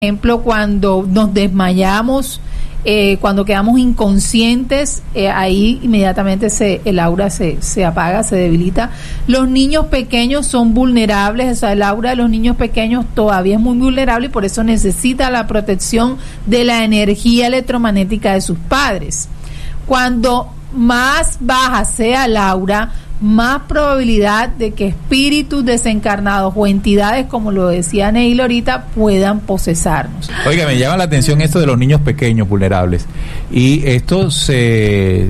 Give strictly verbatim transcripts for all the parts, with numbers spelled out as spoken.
ejemplo, cuando nos desmayamos, eh, cuando quedamos inconscientes, eh, ahí inmediatamente se, el aura se, se apaga, se debilita. Los niños pequeños son vulnerables, o sea, el aura de los niños pequeños todavía es muy vulnerable y por eso necesita la protección de la energía electromagnética de sus padres. Cuando más baja sea el aura, más probabilidad de que espíritus desencarnados o entidades, como lo decía Neil ahorita, puedan posesarnos. Oiga, me llama la atención esto de los niños pequeños vulnerables. Y esto se,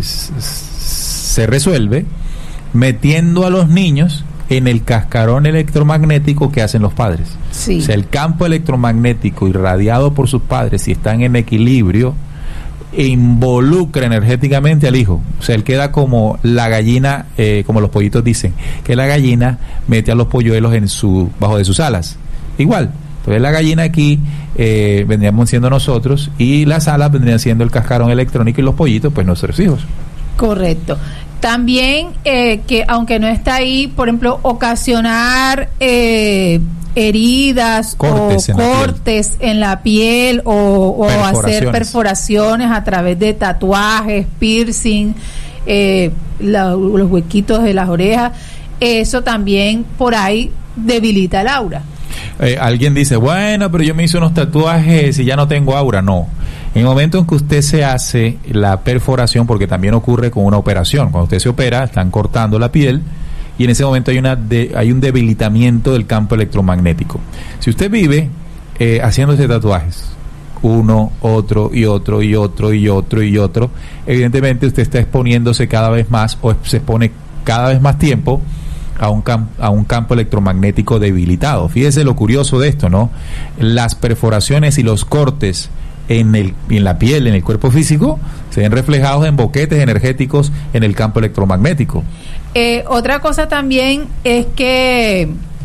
se resuelve metiendo a los niños en el cascarón electromagnético que hacen los padres. Sí. O sea, el campo electromagnético irradiado por sus padres, si están en equilibrio, involucra energéticamente al hijo. O sea, él queda como la gallina, eh, como los pollitos dicen, que la gallina mete a los polluelos en su bajo de sus alas. Igual, entonces la gallina aquí eh, vendríamos siendo nosotros y las alas vendrían siendo el cascarón electrónico y los pollitos, pues nuestros hijos. Correcto. También eh, que aunque no está ahí, por ejemplo, ocasionar eh, heridas cortes o en cortes la en la piel o, o hacer perforaciones a través de tatuajes, piercing, eh, la, los huequitos de las orejas, eso también por ahí debilita el aura. Eh, alguien dice, bueno, pero yo me hice unos tatuajes y ya no tengo aura. No, en el momento en que usted se hace la perforación, porque también ocurre con una operación, cuando usted se opera, están cortando la piel y en ese momento hay una de, hay un debilitamiento del campo electromagnético. Si usted vive eh, haciéndose tatuajes, uno, otro y otro y otro y otro y otro, evidentemente usted está exponiéndose cada vez más o se expone cada vez más tiempo a un, cam- a un campo electromagnético debilitado. Fíjese lo curioso de esto, ¿no? Las perforaciones y los cortes en el en la piel, en el cuerpo físico, se ven reflejados en boquetes energéticos en el campo electromagnético. Eh, otra cosa también es que,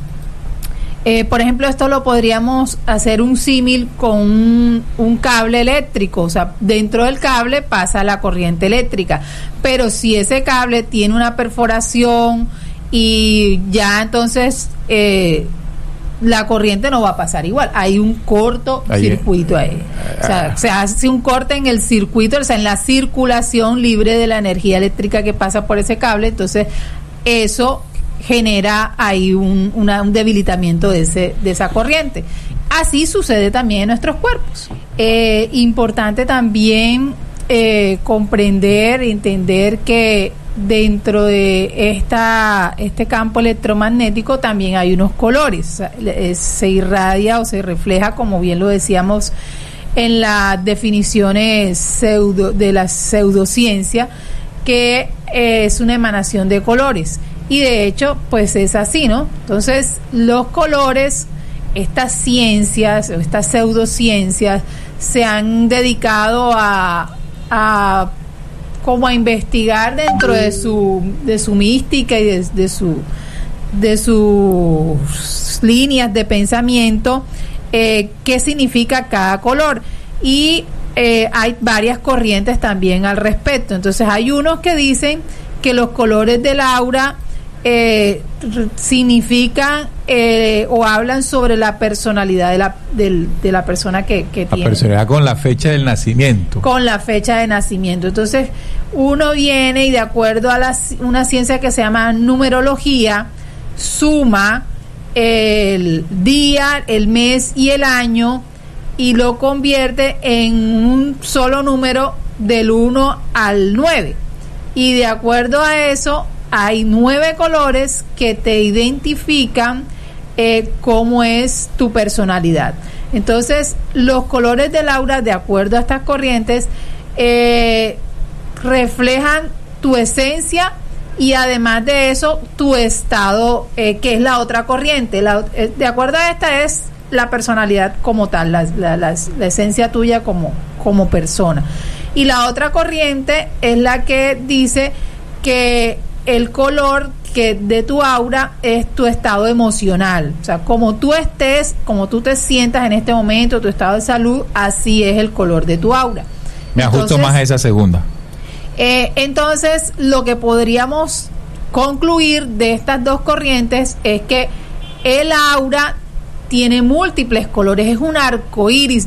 eh, por ejemplo, esto lo podríamos hacer un símil con un, un cable eléctrico, o sea, dentro del cable pasa la corriente eléctrica, pero si ese cable tiene una perforación y ya entonces eh, la corriente no va a pasar igual, hay un corto ahí, circuito ahí, o sea, se hace un corte en el circuito, o sea, en la circulación libre de la energía eléctrica que pasa por ese cable, entonces eso genera ahí un, una, un debilitamiento de, ese, de esa corriente. Así sucede también en nuestros cuerpos. Eh, importante también eh, comprender, entender que dentro de esta este campo electromagnético también hay unos colores, se irradia o se refleja, como bien lo decíamos en las definiciones pseudo, de la pseudociencia, que es una emanación de colores, y de hecho pues es así, ¿no? Entonces los colores, estas ciencias, estas pseudociencias se han dedicado a, a como a investigar dentro de su de su mística y de, de su de sus líneas de pensamiento eh, qué significa cada color, y eh, hay varias corrientes también al respecto. Entonces hay unos que dicen que los colores del aura eh, significan eh, o hablan sobre la personalidad de la del, de la persona que, que tiene. La personalidad con la fecha del nacimiento. Con la fecha de nacimiento. Entonces, uno viene y de acuerdo a la, una ciencia que se llama numerología, suma el día, el mes y el año y lo convierte en un solo número del uno al nueve. Y de acuerdo a eso, hay nueve colores que te identifican eh, cómo es tu personalidad. Entonces, los colores del aura, de acuerdo a estas corrientes, eh, reflejan tu esencia y además de eso, tu estado, eh, que es la otra corriente. La, eh, de acuerdo a esta es la personalidad como tal, la, la, la, la esencia tuya como, como persona. Y la otra corriente es la que dice que el color que de tu aura es tu estado emocional, o sea, como tú estés, como tú te sientas en este momento, tu estado de salud, así es el color de tu aura. Me ajusto entonces, más a esa segunda. Eh, entonces, lo que podríamos concluir de estas dos corrientes es que el aura tiene múltiples colores, es un arco iris